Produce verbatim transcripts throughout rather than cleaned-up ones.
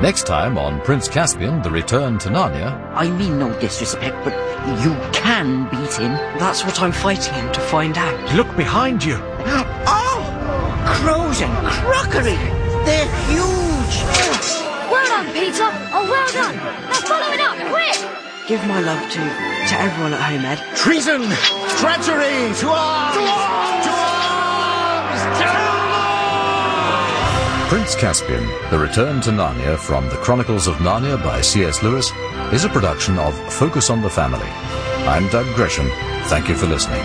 Next time on Prince Caspian, The Return to Narnia. I mean no disrespect, but you can beat him. That's what I'm fighting him to find out. Look behind you. Oh! Crows and crockery! They're huge! Well done, Peter! Oh, well done! Now follow it up, quick! Give my love to, to everyone at home, Ed. Treason! Treachery! To arms! To arms! To arms! To arms! Prince Caspian, The Return to Narnia from The Chronicles of Narnia by C S Lewis is a production of Focus on the Family. I'm Doug Gresham. Thank you for listening.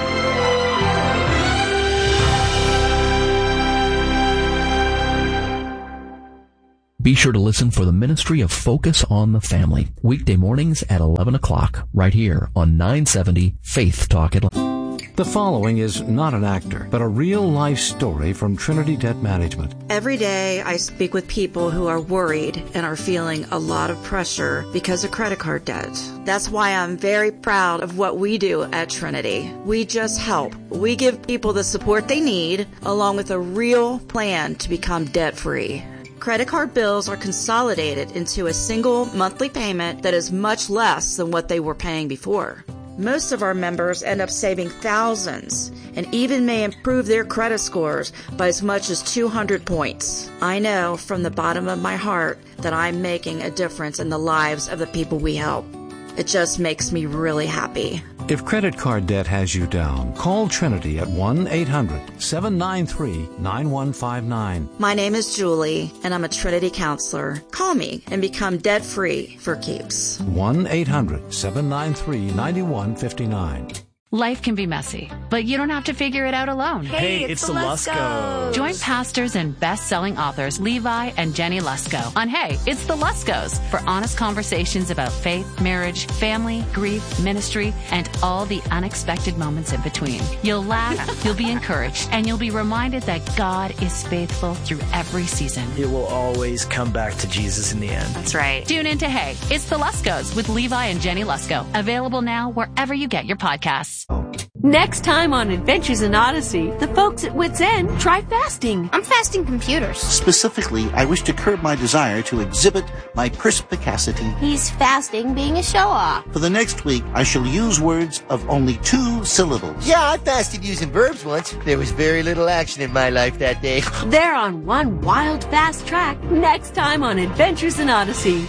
Be sure to listen for the Ministry of Focus on the Family, weekday mornings at eleven o'clock, right here on nine seventy Faith Talk Atlanta. The following is not an actor, but a real-life story from Trinity Debt Management. Every day I speak with people who are worried and are feeling a lot of pressure because of credit card debt. That's why I'm very proud of what we do at Trinity. We just help. We give people the support they need, along with a real plan to become debt-free. Credit card bills are consolidated into a single monthly payment that is much less than what they were paying before. Most of our members end up saving thousands and even may improve their credit scores by as much as two hundred points. I know from the bottom of my heart that I'm making a difference in the lives of the people we help. It just makes me really happy. If credit card debt has you down, call Trinity at one eight hundred seven nine three nine one five nine. My name is Julie, and I'm a Trinity counselor. Call me and become debt-free for keeps. one eight hundred seven nine three nine one five nine. Life can be messy, but you don't have to figure it out alone. Hey, it's, it's the Luskos. Join pastors and best-selling authors Levi and Jenny Lusko on Hey, It's the Luskos for honest conversations about faith, marriage, family, grief, ministry, and all the unexpected moments in between. You'll laugh, you'll be encouraged, and you'll be reminded that God is faithful through every season. It will always come back to Jesus in the end. That's right. Tune in to Hey, It's the Luskos with Levi and Jenny Lusko. Available now wherever you get your podcasts. Next time on Adventures in Odyssey, the folks at Wits End try fasting. I'm fasting computers. Specifically, I wish to curb my desire to exhibit my perspicacity. He's fasting being a show-off. For the next week, I shall use words of only two syllables. Yeah, I fasted using verbs once. There was very little action in my life that day. They're on one wild, fast track next time on Adventures in Odyssey.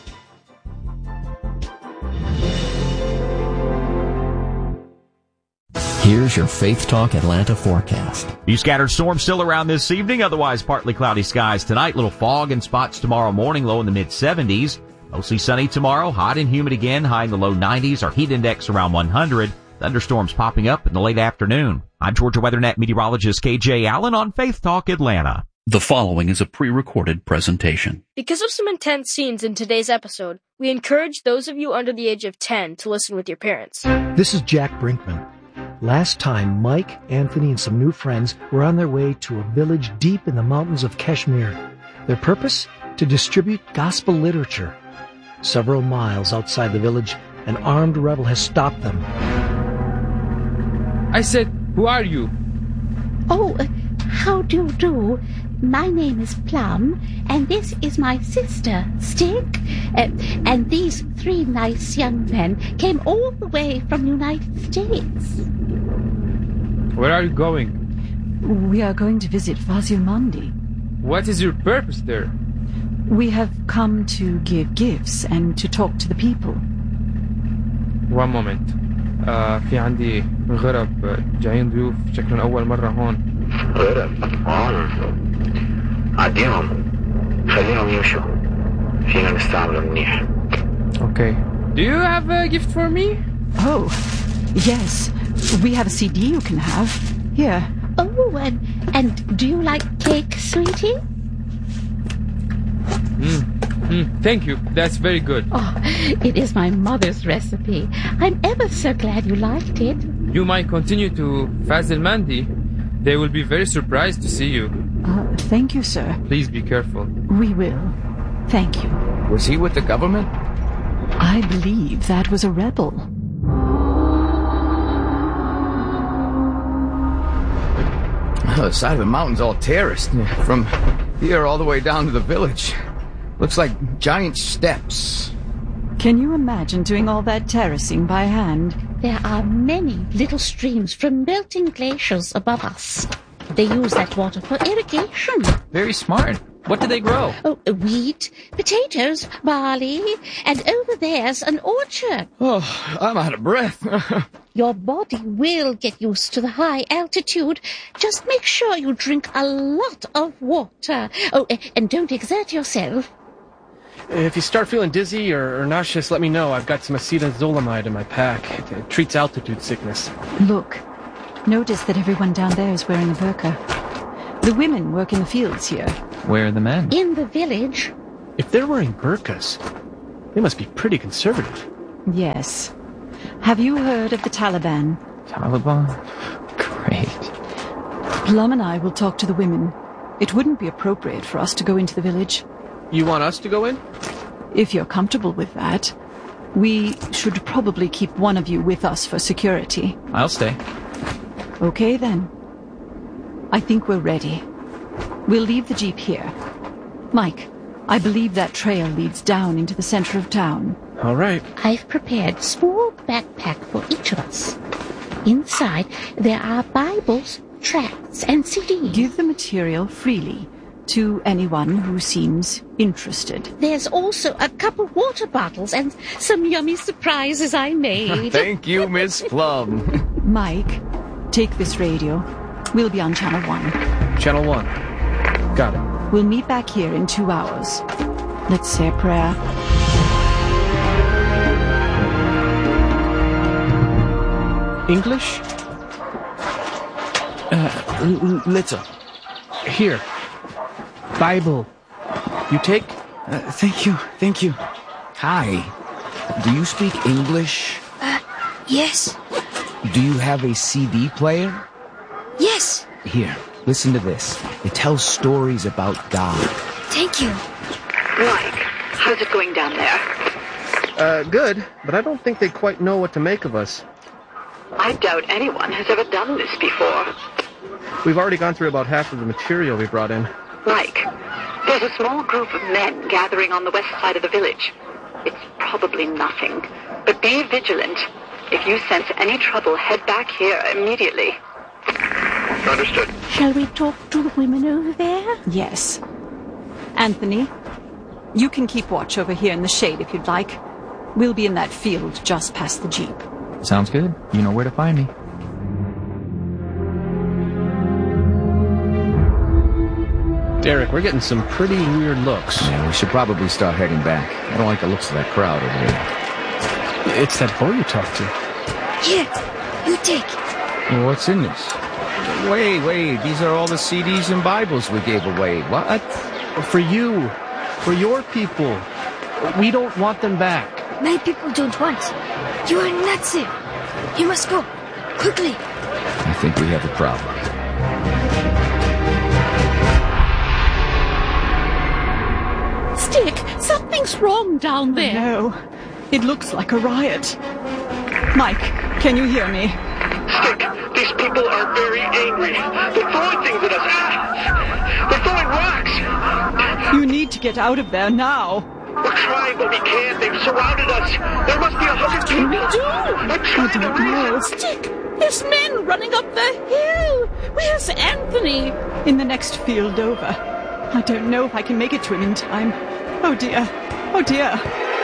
Here's your Faith Talk Atlanta forecast. Few scattered storms still around this evening, otherwise partly cloudy skies tonight. Little fog and spots tomorrow morning, low in the mid seventies. Mostly sunny tomorrow, hot and humid again, high in the low nineties. Our heat index around one hundred. Thunderstorms popping up in the late afternoon. I'm Georgia WeatherNet meteorologist K J Allen on Faith Talk Atlanta. The following is a pre-recorded presentation. Because of some intense scenes in today's episode, we encourage those of you under the age of ten to listen with your parents. This is Jack Brinkman. Last time, Mike, Anthony, and some new friends were on their way to a village deep in the mountains of Kashmir. Their purpose? To distribute gospel literature. Several miles outside the village, an armed rebel has stopped them. I said, who are you? Oh, uh, how do you do? My name is Plum, and this is my sister, Stick. Uh, and these three nice young men came all the way from the United States. Where are you going? We are going to visit Fazilmandi. What is your purpose there? We have come to give gifts and to talk to the people. One moment. آه في عندي غرب جايين ضيوف شكلهم أول مرة هون. غرب؟ آه عديهم خليهم يمشوا فينا نستعملوا منيح. Okay. Do you have a gift for me? Oh, yes. We have a C D you can have. Here. Oh, and, and do you like cake, sweetie? Mm. Mm, thank you. That's very good. Oh, it is my mother's recipe. I'm ever so glad you liked it. You might continue to Fazilmandi. They will be very surprised to see you. Uh, thank you, sir. Please be careful. We will. Thank you. Was he with the government? I believe that was a rebel. Oh, the side of the mountain's all terraced. From here all the way down to the village. Looks like giant steps. Can you imagine doing all that terracing by hand? There are many little streams from melting glaciers above us. They use that water for irrigation. Very smart. What do they grow? Oh, wheat, potatoes, barley, and over there's an orchard. Oh, I'm out of breath. Your body will get used to the high altitude. Just make sure you drink a lot of water. Oh, and don't exert yourself. If you start feeling dizzy or, or nauseous, let me know. I've got some acetazolamide in my pack. It, it treats altitude sickness. Look, notice that everyone down there is wearing a burqa. The women work in the fields here. Where are the men? In the village. If they're wearing burqas, they must be pretty conservative. Yes. Have you heard of the Taliban? Taliban? Great. Plum and I will talk to the women. It wouldn't be appropriate for us to go into the village. You want us to go in? If you're comfortable with that. We should probably keep one of you with us for security. I'll stay. Okay, then. I think we're ready. We'll leave the jeep here. Mike, I believe that trail leads down into the center of town. All right. I've prepared a small backpack for each of us. Inside, there are Bibles, tracts, and C Ds. Give the material freely to anyone who seems interested. There's also a couple water bottles and some yummy surprises I made. Thank you, Miss Plum. Mike, take this radio. We'll be on channel one. Channel one. Got it. We'll meet back here in two hours. Let's say a prayer. English? Uh, little. Here. Bible. You take? Uh, thank you, thank you. Hi. Do you speak English? Uh, yes. Do you have a C D player? Yes. Here, listen to this. It tells stories about God. Thank you. Mike, how's it going down there? Uh, good, but I don't think they quite know what to make of us. I doubt anyone has ever done this before. We've already gone through about half of the material we brought in. Mike, there's a small group of men gathering on the west side of the village. It's probably nothing, but be vigilant. If you sense any trouble, head back here immediately. Understood. Shall we talk to the women over there? Yes. Anthony, you can keep watch over here in the shade if you'd like. We'll be in that field just past the jeep. Sounds good. You know where to find me. Derek, we're getting some pretty weird looks. Yeah, we should probably start heading back. I don't like the looks of that crowd over there. It's that boy you talked to. Here, you take. Well, what's in this? Wait, wait. These are all the C Ds and Bibles we gave away. What? For you. For your people. We don't want them back. My people don't want. You are not safe. You must go. Quickly. I think we have a problem. Stick, something's wrong down there. No, it looks like a riot. Mike, can you hear me? Stick, these people are very angry. They're throwing things at us. Ah! They're throwing rocks. You need to get out of there now. We're trying, but we can't. They've surrounded us. There must be a hundred people. What can we do? We're trying to know. Stick, there's men running up the hill. Where's Anthony? In the next field over. I don't know if I can make it to him in time. Oh dear. Oh dear.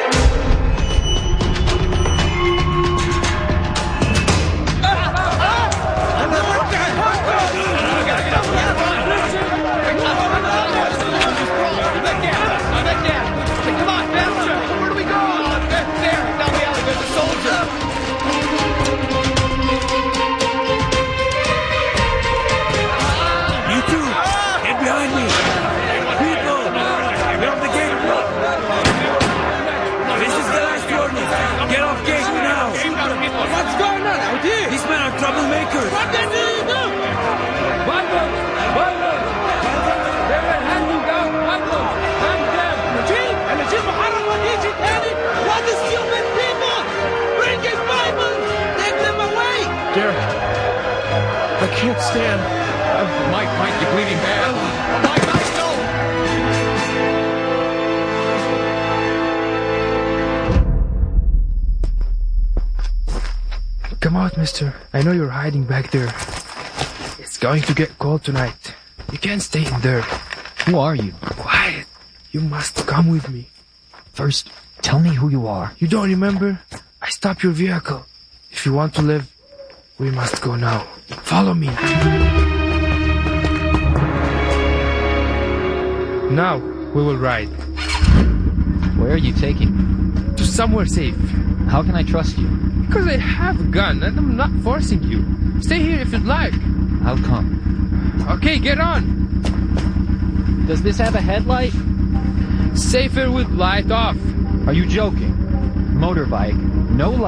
Troublemakers! What did you do? Bible! Bible! They were handing down Bible! Hand them! Najib! And Najib Muharram will teach it, Daddy! What is human people? Bring his Bible! Take them away! Derek, I can't stand. Uh, Mike, Mike, you're bleeding bad. Mike, Mike, no! mister. I know you're hiding back there. It's going to get cold tonight. You can't stay in there. Who are you? Quiet. You must come with me. First, tell me who you are. You don't remember? I stopped your vehicle. If you want to live, we must go now. Follow me. Now, we will ride. Where are you taking me? To somewhere safe. How can I trust you? Because I have a gun and I'm not forcing you. Stay here if you'd like. I'll come. Okay, get on. Does this have a headlight? Safer with light off. Are you joking? Motorbike, no light.